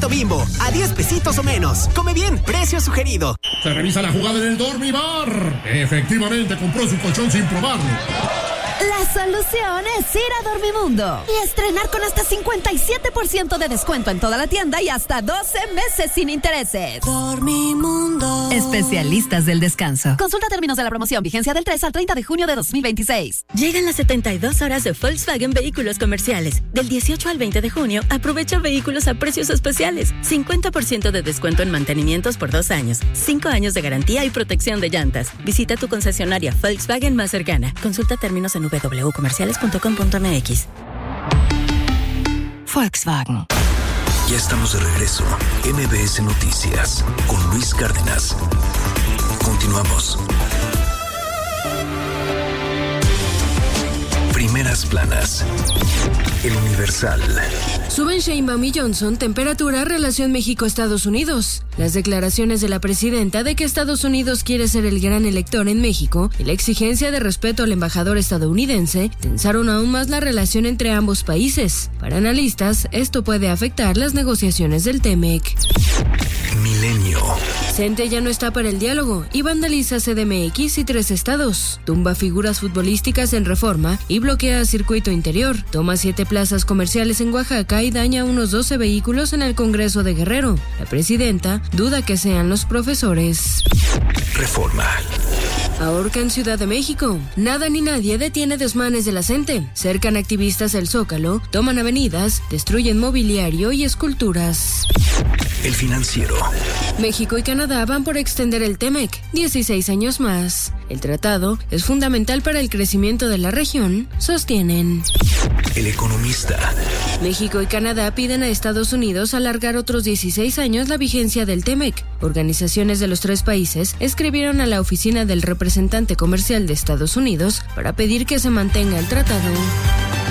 Pancito Bimbo, a 10 pesitos o menos. Come bien, precio sugerido. Se revisa la jugada en el Dormibar. Efectivamente compró su colchón sin probarlo. La solución es ir a Dormimundo y estrenar con hasta 57% de descuento en toda la tienda y hasta 12 meses sin intereses. Dormimundo. Especialistas del descanso. Consulta términos de la promoción. Vigencia del 3 al 30 de junio de 2026. Llegan las 72 horas de Volkswagen Vehículos Comerciales. Del 18 al 20 de junio, aprovecha vehículos a precios especiales. 50% de descuento en mantenimientos por 2 años. 5 años de garantía y protección de llantas. Visita tu concesionaria Volkswagen más cercana. Consulta términos en www.comerciales.com.mx. Volkswagen. Ya estamos de regreso. MBS Noticias con Luis Cárdenas. Continuamos. Primeras planas. El Universal. Suben Sheinbaum y Johnson temperatura relación México-Estados Unidos. Las declaraciones de la presidenta de que Estados Unidos quiere ser el gran elector en México y la exigencia de respeto al embajador estadounidense tensaron aún más la relación entre ambos países. Para analistas, esto puede afectar las negociaciones del TEMEC. Milenio. CENTE ya no está para el diálogo y vandaliza CDMX y 3 estados. Tumba figuras futbolísticas en Reforma y bloquea circuito interior. Toma 7 plazas comerciales en Oaxaca y daña unos 12 vehículos en el Congreso de Guerrero. La presidenta duda que sean los profesores. Reforma. Ahorca en Ciudad de México. Nada ni nadie detiene desmanes de la CENTE. Cercan activistas el Zócalo, toman avenidas, destruyen mobiliario y esculturas. El Financiero. México y Canadá van por extender el TEMEC 16 años más. El tratado es fundamental para el crecimiento de la región, sostienen. El Economista. México y Canadá piden a Estados Unidos alargar otros 16 años la vigencia del TEMEC. Organizaciones de los 3 países escribieron a la oficina del representante comercial de Estados Unidos para pedir que se mantenga el tratado.